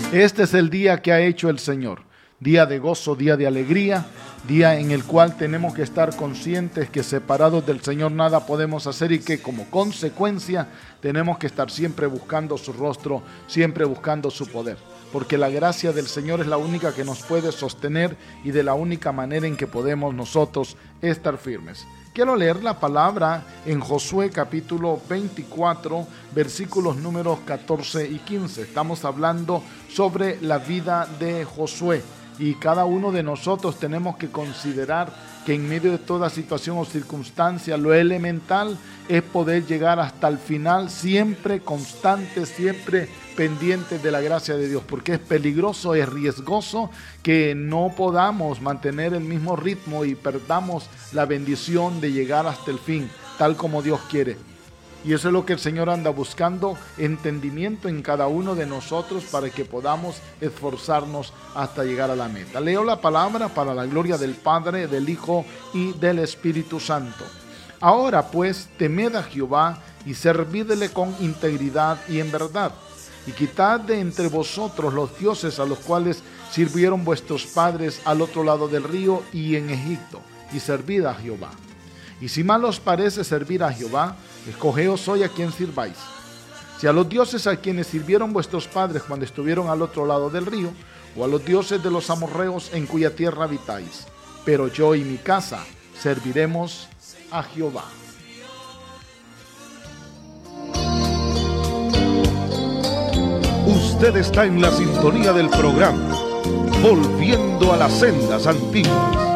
Este es el día que ha hecho el Señor, día de gozo, día de alegría, día en el cual tenemos que estar conscientes que separados del Señor nada podemos hacer y que como consecuencia tenemos que estar siempre buscando su rostro, siempre buscando su poder, porque la gracia del Señor es la única que nos puede sostener y de la única manera en que podemos nosotros estar firmes. Quiero leer la palabra en Josué capítulo 24, versículos números 14 y 15. Estamos hablando sobre la vida de Josué y cada uno de nosotros tenemos que considerar que en medio de toda situación o circunstancia, lo elemental es poder llegar hasta el final, siempre constantes, siempre pendientes de la gracia de Dios, porque es peligroso, es riesgoso que no podamos mantener el mismo ritmo y perdamos la bendición de llegar hasta el fin, tal como Dios quiere. Y eso es lo que el Señor anda buscando, entendimiento en cada uno de nosotros para que podamos esforzarnos hasta llegar a la meta. Leo la palabra para la gloria del Padre, del Hijo y del Espíritu Santo. Ahora pues, temed a Jehová y servidle con integridad y en verdad. Y quitad de entre vosotros los dioses a los cuales sirvieron vuestros padres al otro lado del río y en Egipto, y servid a Jehová. Y si mal os parece servir a Jehová, escogeos hoy a quien sirváis. Si a los dioses a quienes sirvieron vuestros padres cuando estuvieron al otro lado del río, o a los dioses de los amorreos en cuya tierra habitáis. Pero yo y mi casa serviremos a Jehová. Usted está en la sintonía del programa Volviendo a las Sendas Antiguas.